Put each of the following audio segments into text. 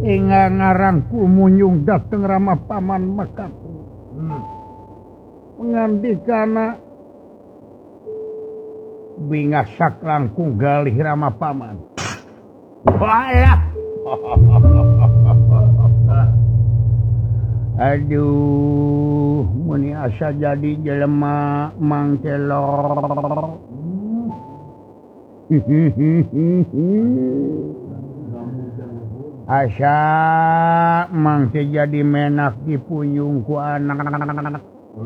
Inga ngarangku munyung dateng Rama Paman makaku. Mengandikana bingasak langkung galih Rama Paman. Walah. Aduh, muni asa jadi jelema mangkelor. Asa mangke jadi menak dipunyung ku anak.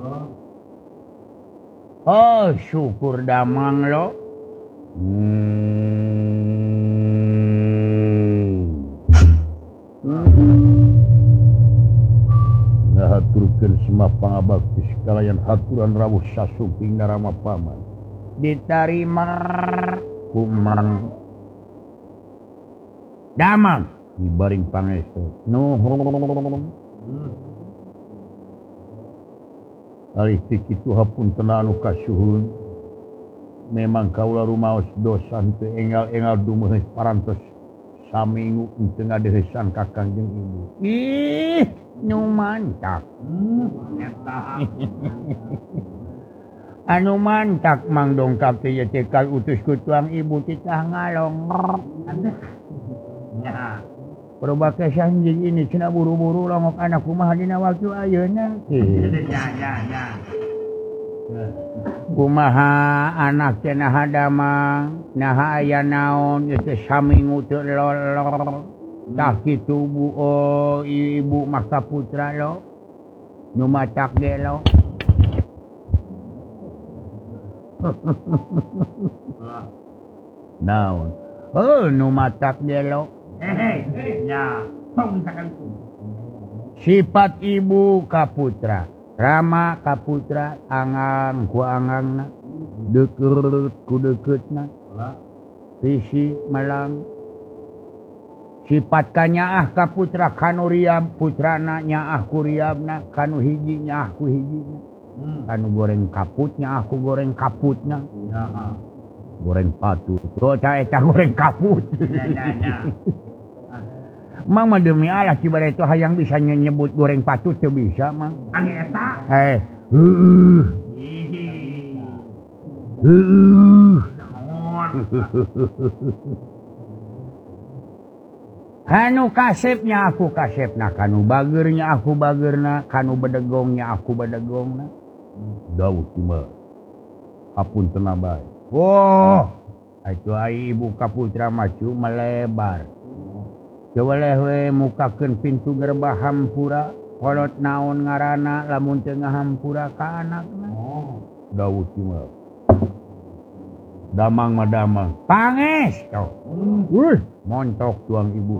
Oh, syukur damang lo. Ngahaturkeun semua pangabakti sekalian haturan rawuh sasuping Rama Paman. Diterima kumang damang dibaring pangestu. Nuhun. Alih kitu hapunten anu kasuhun. Memang kaula rumaos dosa teu engal-engal dumeuh parantos saminggu teu ngadehesan ka Kangjeng Ibu. Ih, nu mantap. Anu mantak mang dongkap teh cekal utus ku tuang ibu titah ngalong. Ya. Perubake sanjing ini cenah buru-buru longok anak kumaha dina waktu ayeuna. Ya. Kumaha anak cenah hadamang, naha aya naon teh saminggu teu lolor. Tah kitu bu ibu maka putra lo. Nu matak ge lo. Naon? Oh, nu matak ge lo. Ya. Sifat ibu ka putra. Rama ka putra angang ku angangna. Deukeut ku deukeutna. Sisi melang. Sifat ka nyaah ka putra kanu riab putrana nyaah ku riabna kanu hiji nyaah ku hijina. Kanu goreng kaputnya aku goreng kaputnya. Goreng patut. Bocah eta goreng kaput. Mang mah demi Allah cibare itu hayang bisa nyebut goreng patut teu bisa mang. Anu eta? Kanu kasepnya aku kasepna, kanu bageurnya aku bageurna, kanu bedegongnya aku bedegongna. Daud cuma hapunten bae. Wah, itu ai ibu ka putra maju melebar. Jawaleh we mukakeun pintu gerbah hampura, kolot naon ngaranna lamun teu ngahampura ka anakna. Daud cuma. Damang mah damang. Panges toh. Montok tuang ibu.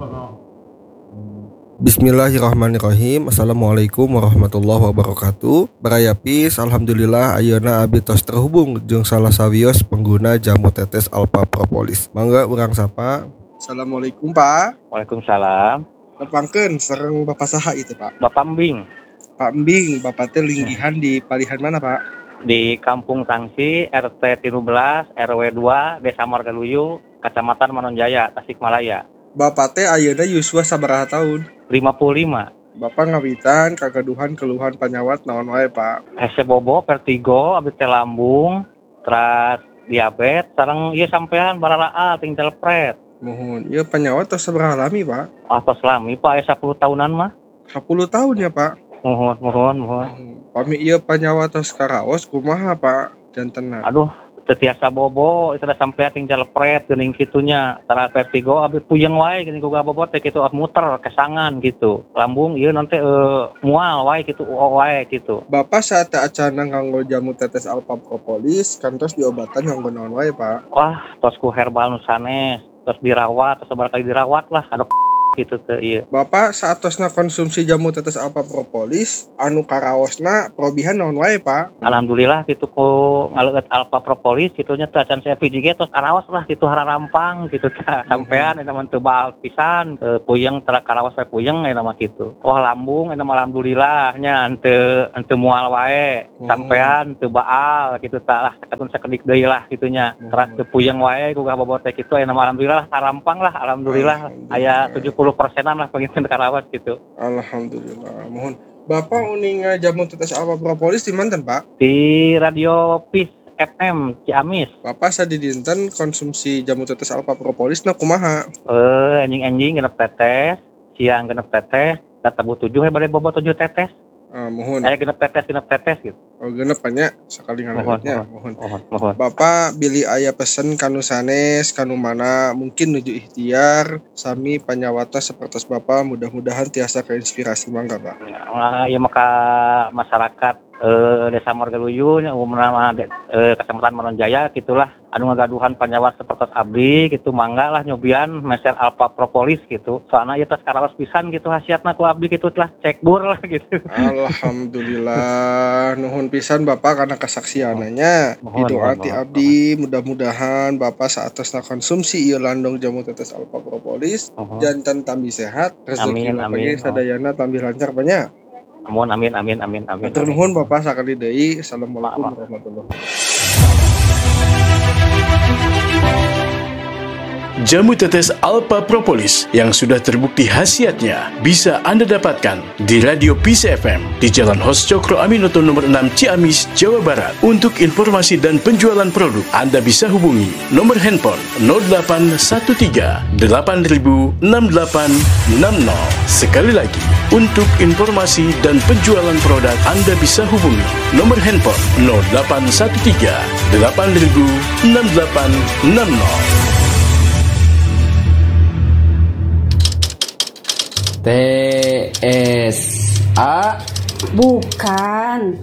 Bismillahirrahmanirrahim. Assalamualaikum warahmatullahi wabarakatuh. Barayapis, alhamdulillah ayeuna abdi tos terhubung jeung salah sawios pengguna jamu tetes Alpha Propolis. Mangga urang sapa. Assalamualaikum Pak. Waalaikumsalam. Nepangkeun sareng Bapak saha itu Pak? Bapak Mbing. Pak Mbing, Bapak teh linggihan di palihan mana Pak? Di Kampung Tangsi, RT 13, RW 2, Desa Margaluyu, Kecamatan Manonjaya, Tasikmalaya. Bapak teh ayeuna yuswa sabaraha tahun? 55. Bapak ngawitan kagaduhan keluhan panyawat naon wae Pak? Hese bobo, vertigo, abdi teh lambung, teras diabetes, sareng ieu sampean baralaa ting telepret. Mohon, ieu panyawat tos sabaraha lami Pak? Atos lami Pak, 10 tahunan mah. 10 tahun ya Pak? Mohon. Pami ieu panyawat tos karaos kumaha Pak? Jantenna. Aduh, tetiasa bobo, itu da sampean ting telepret geuning kitunya. Tara vertigo abdi puyeng wae geuning ku bobot teh kitu muter kesangan gitu. Lambung ieu nanti mual wae kitu wae gitu. Bapak saat acana nganggo jamu tetes Alpha Propolis kantos diobatan nganggo naon wae Pak? Wah, tos ku herbal nu sanes, tos dirawat, tos sabar kali dirawat lah, ada gitu teh ieu. Bapak saatosna konsumsi jamu tetes Alpha Propolis anu karaosna probihan naon wae Pak? Alhamdulillah kitu ku ngaleueut Alpha Propolis kitunya teh acan saya PJG tos karaos lah kitu hararampang kitu teh. Sampean eta mah teu baal pisan, puyeng tara karaos we puyeng eta mah kitu. Wah lambung eta mah alhamdulillah nya henteu mual wae. Sampean teu baal kitu tah lah sakatun sakedik deui lah kitunya. Tara teu puyeng wae ku bobot teh kitu eta mah alhamdulillah harampang lah alhamdulillah aya 70 10%-an lah penginten Karawas gitu. Alhamdulillah. Mohon Bapak uninga jamu tetes alfa propolis di mana Pak? Di Radio Peace FM Ciamis. Bapak sadidinten konsumsi jamu tetes alfa propolis na kumaha? Anjing-anjing genep tetes, siang genep tetes, data 7 balik bobot 7 tetes. Mohon. Genep tetes gitu. Oh genep banyak sekali ngalatnya. Mohon. Bapak bili aya pesen kanu sanes kanu mana mungkin nuju ikhtiar sami panyawata seperti Bapak mudah-mudahan tiasa keinspirasi mangga Pak. Ya maka masyarakat Desa Margaluyun umumna Kecamatan Manonjaya gitulah anu ngagaduhan panyawat seperti abdi gitu mangga lah nyobian meser alfa propolis gitu soalnya ieu tos karaos pisan gitu hasiatna ku abdi gitu telah cek bur lah gitu. Alhamdulillah nuhun pisan Bapak karena kesaksiananya didoati abdi mudah-mudahan Bapak saatosna konsumsi ieu landong jamu tetes alfa propolis jantan tambi sehat rezeki pagi sadayana tambi lancar banyak. Amin. Matur nuhun Bapak sakali deui. Assalamualaikum warahmatullahi Jamu tetes alfa propolis yang sudah terbukti khasiatnya bisa Anda dapatkan di Radio Peace FM di Jalan Hos Cokro Aminoto nomor 6 Ciamis, Jawa Barat. Untuk informasi dan penjualan produk, Anda bisa hubungi nomor handphone 0813 8000 6860. Sekali lagi, untuk informasi dan penjualan produk, Anda bisa hubungi nomor handphone 0813 8000 6860. TSA Bukan.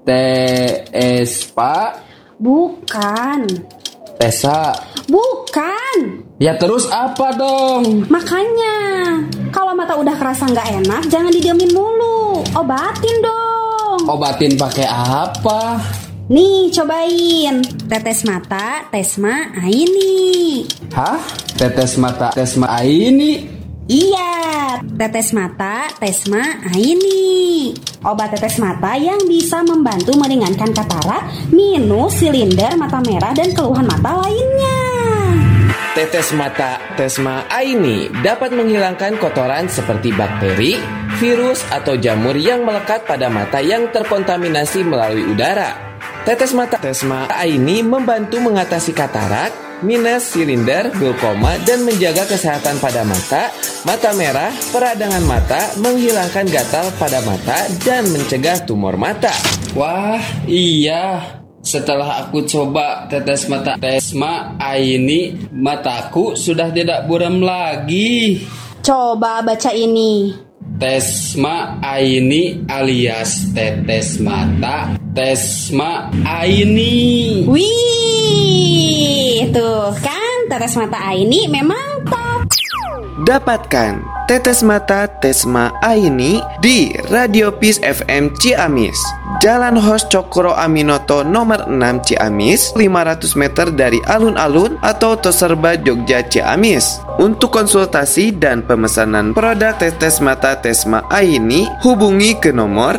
TSPA Bukan. Tesa Bukan. Ya terus apa dong? Makanya kalau mata udah kerasa nggak enak jangan didiemin mulu, obatin dong. Obatin pakai apa? Nih cobain tetes mata Tesma Aini. Hah? Tetes mata Tesma Aini? Iya, tetes mata Tesma Aini. Obat tetes mata yang bisa membantu meringankan katarak, minus, silinder, mata merah, dan keluhan mata lainnya. Tetes mata Tesma Aini dapat menghilangkan kotoran seperti bakteri, virus, atau jamur yang melekat pada mata yang terkontaminasi melalui udara. Tetes mata Tesma Aini membantu mengatasi katarak, minus, silinder, glaukoma, dan menjaga kesehatan pada mata, mata merah, peradangan mata, menghilangkan gatal pada mata, dan mencegah tumor mata. Wah, iya. Setelah aku coba tetes mata Tesma Aini, mataku sudah tidak buram lagi. Coba baca ini. Tesma Aini alias tetes mata Tesma Aini. Wih, tuh kan tetes mata Aini memang top. Dapatkan tetes mata Tesma Aini di Radio Peace FM Ciamis, Jalan Hos Cokro Aminoto nomor 6 Ciamis, 500 meter dari alun-alun atau Toserba Jogja Ciamis. Untuk konsultasi dan pemesanan produk tetes mata Tesma Aini, hubungi ke nomor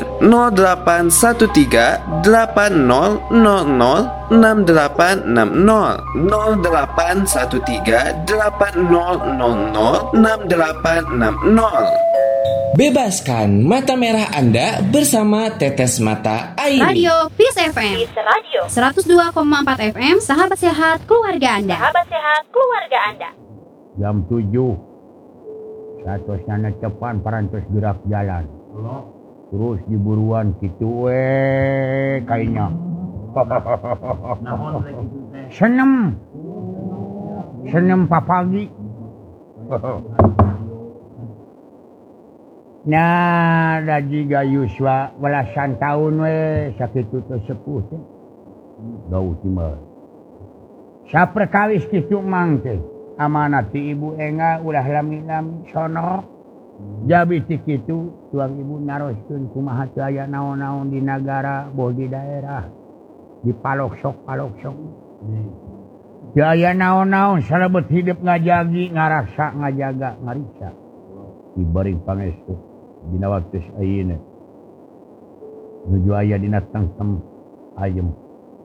0813 8000 6860 0813 8000 6860. Bebaskan mata merah Anda bersama tetes mata Aini. Radio Peace FM. Peace Radio 102,4 FM. Sahabat sehat keluarga Anda. Jam 7 satosna cepan parantos gerak jalan terus diburuan gitu kayaknya senem papagi nah daji gayuswa belasan tahun sakitu teh sepuh teh gau timah saperkawis kitu mang teh amanat ti ibu enga ulah lami-lami sono jabi ti kitu tuang ibu naroskeun kumaha teu aya naon-naon di nagara boh di daerah di paloksok teu aya naon-naon salebet hidup ngajagi ngaraksa ngajaga ngariksa dibering pangestu dina waktu ayeuna nuju aya dina tengtem ayem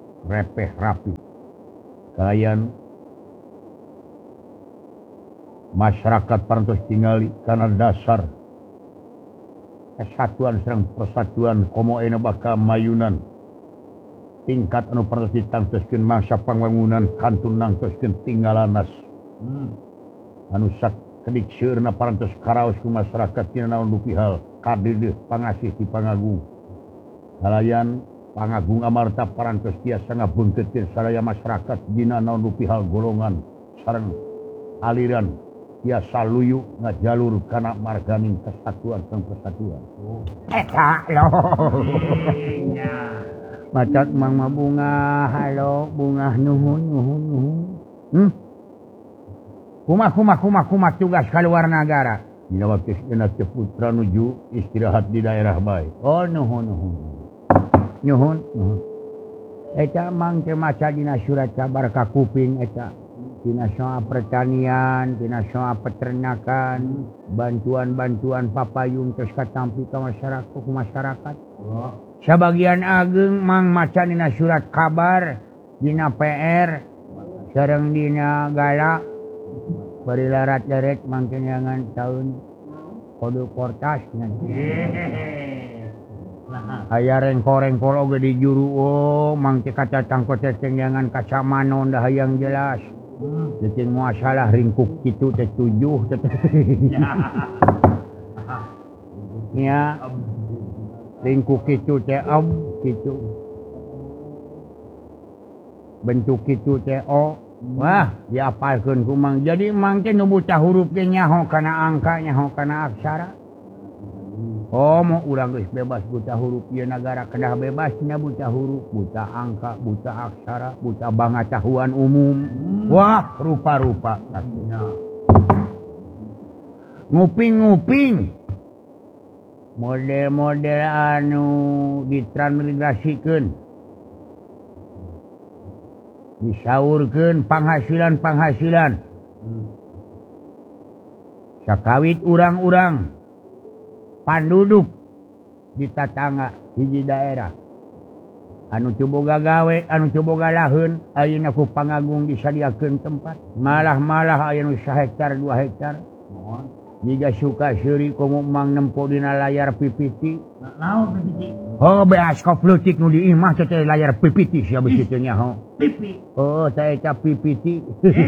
repeh rapi kalian masyarakat parantos tingali karena dasar kesatuan sareng persatuan komo ena bakal mayunan tingkat anu parantos ditangtoskeun mangsa pangwangunan kantun nangtoskeun tinggalanas anu sakedik seueurna parantos karaos ku masyarakat tina naon dupihal kadeudeut pangasih ti Pangagung halayan Pangagung amarta parantos tiasa ngabeungkeutkeun sadaya masyarakat dina naon dupihal golongan sareng aliran tiasa luyu ngajalur kana marganing kesatuan sareng persatuan. Eta lo. Macat mang bunga halo bunga nuhun. Kumah tugas keluar negara. Dina waktu jenazah putra nuju istirahat di daerah bae. Oh nuhun. Eta mang teh maca dina surat kabar ka kuping eta. Dina soal pertanian, dina soal peternakan, bantuan papayun terus katampi ka masyarakat. Sebagian ageng mang maca dina surat kabar, dina PR, sareng dina gala, bari larat-laret mangke nyangan taun kode kortas nanti. Aya rengko-rengkol oge di juru mangke kaca tangkot tenyangan kaca manon dah hayang jelas. Jadi masalah ringkuk itu teh 7 ya ringkuk itu teh gitu bentuk itu teh wah diapalkeun ku mang jadi mang teh nu buta huruf ge nyaho kana angka nyaho kana aksara mau urang geus bebas buta huruf ieu nagara kedah bebas nya buta huruf buta angka buta aksara buta pengetahuan umum wah rupa-rupa katanya nguping model-model anu ditransmigrasikeun disaurkeun penghasilan sakawit urang-urang panduduk di tatangga hiji daerah anu teu boga gawe anu teu boga laheun ayeuna ku Pangagung disadiakeun tempat malah aya nu 1 hektar 2 hektar jiga suka seuri komo mang nempo dina layar PPT naon PPT bioskop leutik nu di imah teh layar PPT sia beuti teh nya teh eta PPT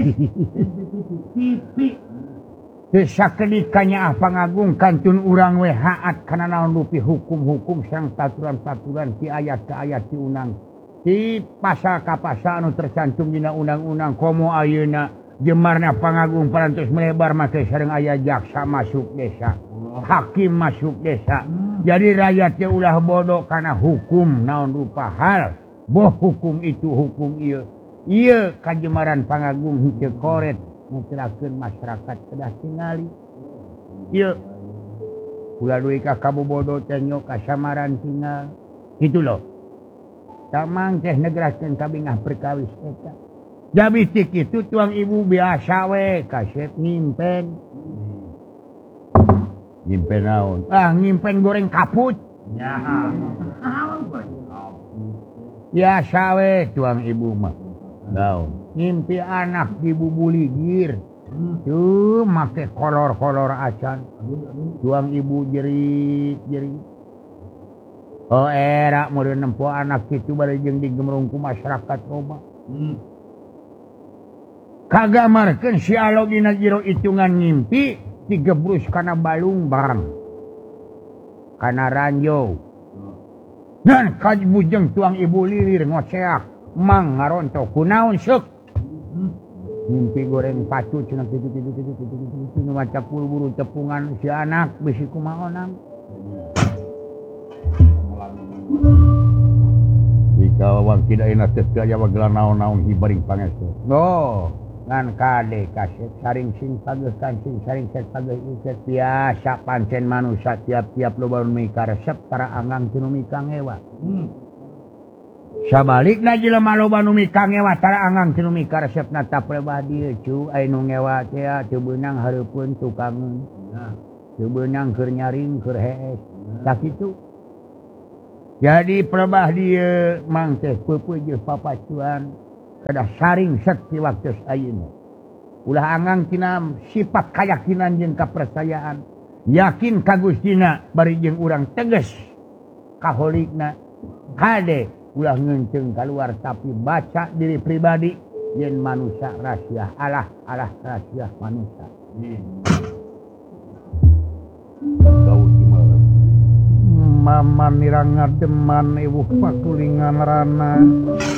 sakedik-kanya Pangagung kantun urang we haat kana naon rupi hukum-hukum sareng peraturan-peraturan ti ayat ka ayat ti undang ti pasal ka pasal anu tercantum dina undang-undang komo ayeuna jemarna Pangagung parantos melebar make sareng aya jaksa masuk desa hakim masuk desa jadi rakyat teh ulah bodoh kana hukum naon rupa hal hukum itu hukum ieu kajemaran Pangagung henteu koret ngecerakeun masyarakat kedah tingali ieu ulah duwe ka kabobodo teh nya kasamaran tinggal kitu loh tamang teh negraskeun ka bingah perkawis eta jadi tik itu tuang ibu biasa we kasep nyimpen naon nyimpen goreng kaput biasa we tuang ibu mah naon ngimpi anak dibubuli gir tuh make kolor-kolor acan tuang ibu jerit era meureun nempo anak kitu bari jeung digemrung ku masyarakat loba kagamarkeun si alo dina jero itungan ngimpi digebrus kana balung barang kana ranjau dan kajbujeng tuang ibu lilir ngoceak mang ngaronto kunaon seuk mimpi goreng pacu cenah kitu nu maca buru cepungan si anak bisi kumaonang jika wang tidak enak teh aya wagelan naon-naon hibaring pangestu ngan kade kasep saring sing pageuh kancing saring set pageuh iket biasa pancen manusia tiap-tiap loba nu mika resep tara anggang teu mika ngewa sabalikna jelema loba nu mika ngewa tara anggang teu mika resepna taprebah dieu cu aya nu ngewa teh teu beunang hareupeun tukangeun teu beunang keur nyaring keur hees sakitu jadi pelebah dieu mang teh peupeuh jeung papacuan kedah saring set ti waktu ayeuna ulah angang tina sifat keyakinan jeung kepercayaan. Yakin ka Gustina bari jeung urang teges kaholikna. Hade ulah ngeunceng keluar tapi baca diri pribadi yen manusia rahasia Allah rahasia manusia. Mama nirang ngademan ewuh pakulingan rana.